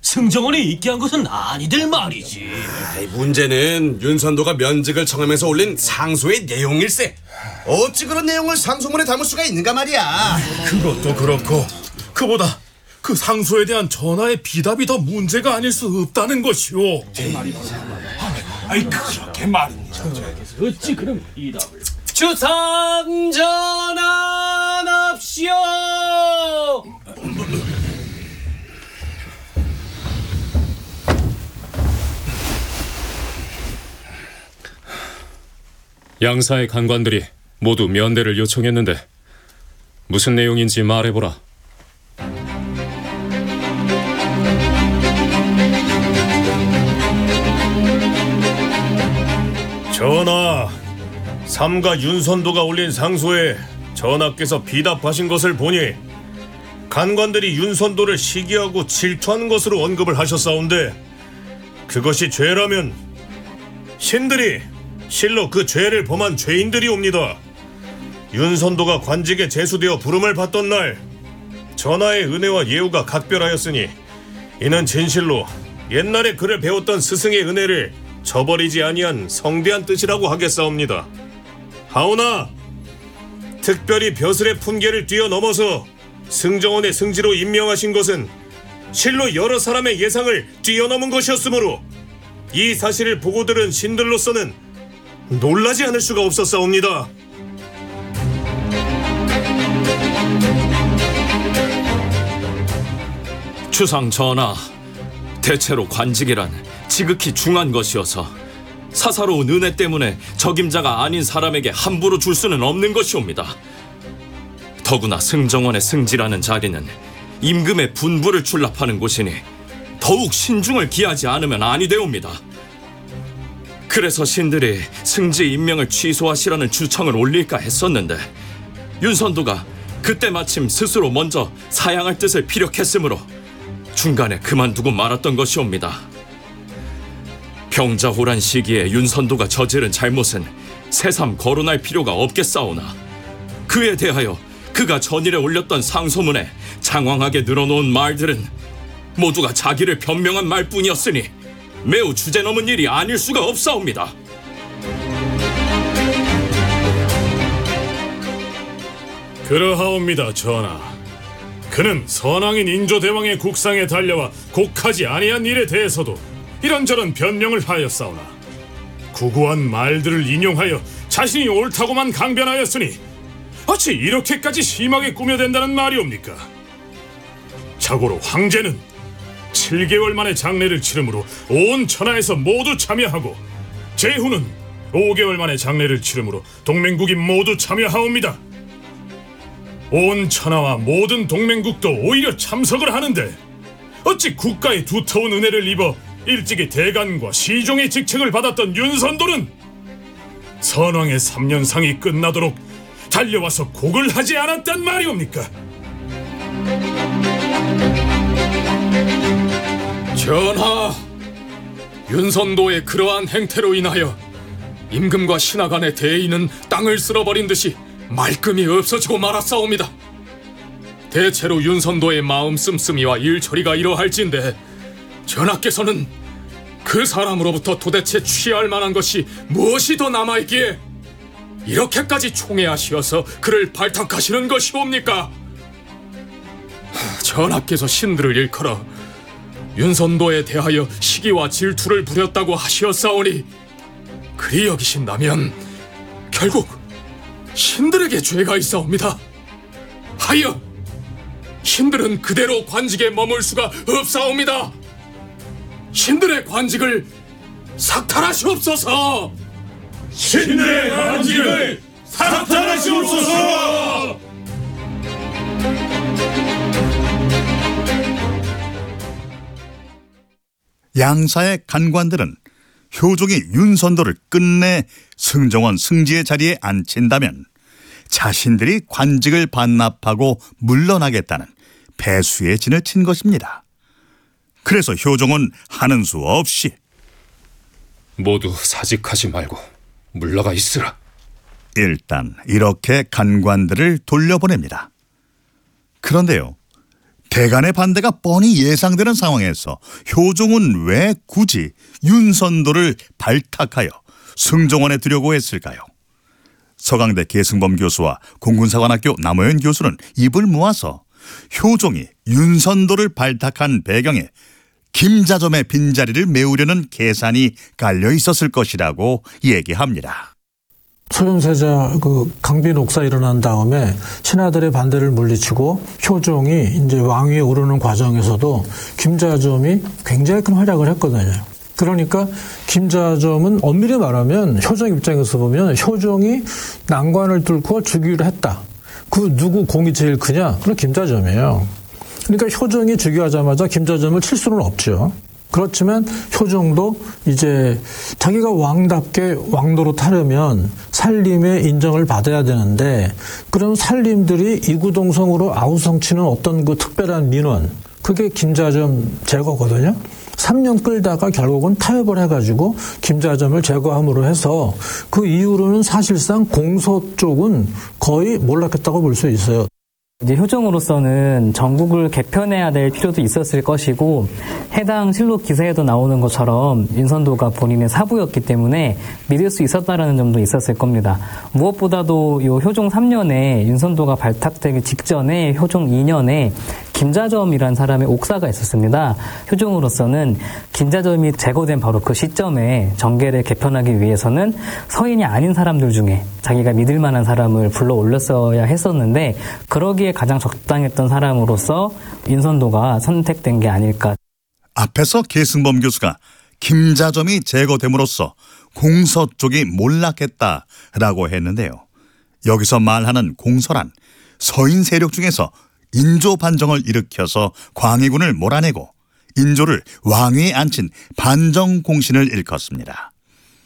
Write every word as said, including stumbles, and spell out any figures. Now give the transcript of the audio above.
승정원에 있게 한 것은 아니들 말이지. 아이, 문제는 윤선도가 면직을 청하면서 올린 상소의 내용일세. 어찌 그런 내용을 상소문에 담을 수가 있는가 말이야. 그것도 그렇고 그보다 그 상소에 대한 전하의 비답이 더 문제가 아닐 수 없다는 것이오. 아이, 그렇게 말입니다. 어찌 그럼 비답을? 주상 전환합시오. 양사의 간관들이 모두 면대를 요청했는데 무슨 내용인지 말해보라. 전하, 삼가 윤선도가 올린 상소에 전하께서 비답하신 것을 보니 간관들이 윤선도를 시기하고 질투하는 것으로 언급을 하셨사온데, 그것이 죄라면 신들이 실로 그 죄를 범한 죄인들이옵니다. 윤선도가 관직에 제수되어 부름을 받던 날 전하의 은혜와 예우가 각별하였으니 이는 진실로 옛날에 그를 배웠던 스승의 은혜를 저버리지 아니한 성대한 뜻이라고 하겠사옵니다. 하오나 특별히 벼슬의 품계를 뛰어넘어서 승정원의 승지로 임명하신 것은 실로 여러 사람의 예상을 뛰어넘은 것이었으므로 이 사실을 보고 들은 신들로서는 놀라지 않을 수가 없었사옵니다. 주상 전하, 대체로 관직이란 지극히 중한 것이어서 사사로운 은혜 때문에 적임자가 아닌 사람에게 함부로 줄 수는 없는 것이옵니다. 더구나 승정원의 승지라는 자리는 임금의 분부를 출납하는 곳이니 더욱 신중을 기하지 않으면 아니 되옵니다. 그래서 신들이 승지 임명을 취소하시라는 주청을 올릴까 했었는데 윤선도가 그때 마침 스스로 먼저 사양할 뜻을 피력했으므로 중간에 그만두고 말았던 것이옵니다. 병자호란 시기에 윤선도가 저지른 잘못은 새삼 거론할 필요가 없겠사오나 그에 대하여 그가 전일에 올렸던 상소문에 장황하게 늘어놓은 말들은 모두가 자기를 변명한 말뿐이었으니 매우 주제넘은 일이 아닐 수가 없사옵니다. 그러하옵니다, 전하. 그는 선왕인 인조대왕의 국상에 달려와 곡하지 아니한 일에 대해서도 이런저런 변명을 하였사오나 구구한 말들을 인용하여 자신이 옳다고만 강변하였으니 어찌 이렇게까지 심하게 꾸며댄다는 말이옵니까? 자고로 황제는 칠 개월 만에 장례를 치르므로 온 천하에서 모두 참여하고 제후는 오 개월 만에 장례를 치르므로 동맹국이 모두 참여하옵니다. 온 천하와 모든 동맹국도 오히려 참석을 하는데 어찌 국가의 두터운 은혜를 입어 일찍이 대간과 시종의 직책을 받았던 윤선도는 선왕의 삼 년상이 끝나도록 달려와서 곡을 하지 않았단 말이옵니까? 전하, 윤선도의 그러한 행태로 인하여 임금과 신하 간의 대의는 땅을 쓸어버린 듯이 말끔히 없어지고 말았사옵니다. 대체로 윤선도의 마음 씀씀이와 일처리가 이러할진데 전하께서는 그 사람으로부터 도대체 취할 만한 것이 무엇이 더 남아있기에 이렇게까지 총애하시어서 그를 발탁하시는 것이옵니까? 전하께서 신들을 일컬어 윤선도에 대하여 시기와 질투를 부렸다고 하시었사오니 그리 여기신다면 결국 신들에게 죄가 있사옵니다. 하여 신들은 그대로 관직에 머물 수가 없사옵니다. 신들의 관직을 삭탈하시옵소서. 신들의 관직을 삭탈하시옵소서. 양사의 간관들은 효종이 윤선도를 끝내 승정원 승지의 자리에 앉힌다면 자신들이 관직을 반납하고 물러나겠다는 배수의 진을 친 것입니다. 그래서 효종은 하는 수 없이 모두 사직하지 말고 물러가 있으라. 일단 이렇게 간관들을 돌려보냅니다. 그런데요, 대간의 반대가 뻔히 예상되는 상황에서 효종은 왜 굳이 윤선도를 발탁하여 승정원에 두려고 했을까요? 서강대 계승범 교수와 공군사관학교 남호연 교수는 입을 모아서 효종이 윤선도를 발탁한 배경에 김자점의 빈자리를 메우려는 계산이 깔려 있었을 것이라고 얘기합니다. 소현세자 그 강비 녹사 일어난 다음에 신하들의 반대를 물리치고 효종이 이제 왕위에 오르는 과정에서도 김자점이 굉장히 큰 활약을 했거든요. 그러니까 김자점은 엄밀히 말하면 효종 입장에서 보면 효종이 난관을 뚫고 즉위를 했다. 그 누구 공이 제일 크냐? 그건 김자점이에요. 그러니까 효종이 즉위하자마자 김자점을 칠 수는 없죠. 그렇지만 효종도 이제 자기가 왕답게 왕도로 타려면 살림의 인정을 받아야 되는데 그럼 살림들이 이구동성으로 아우성치는 어떤 그 특별한 민원 그게 김자점 제거거든요. 삼 년 끌다가 결국은 타협을 해가지고 김자점을 제거함으로 해서 그 이후로는 사실상 공소 쪽은 거의 몰락했다고 볼 수 있어요. 이제 효종으로서는 전국을 개편해야 될 필요도 있었을 것이고 해당 실록 기사에도 나오는 것처럼 윤선도가 본인의 사부였기 때문에 믿을 수 있었다라는 점도 있었을 겁니다. 무엇보다도 요 효종 삼 년에 윤선도가 발탁되기 직전에 효종 이 년에 김자점이라는 사람의 옥사가 있었습니다. 효종으로서는 김자점이 제거된 바로 그 시점에 정계를 개편하기 위해서는 서인이 아닌 사람들 중에 자기가 믿을 만한 사람을 불러 올렸어야 했었는데 그러기에 가장 적당했던 사람으로서 윤선도가 선택된 게 아닐까. 앞에서 계승범 교수가 김자점이 제거됨으로써 공서 쪽이 몰락했다라고 했는데요. 여기서 말하는 공서란 서인 세력 중에서 인조 반정을 일으켜서 광해군을 몰아내고 인조를 왕위에 앉힌 반정 공신을 일컫습니다.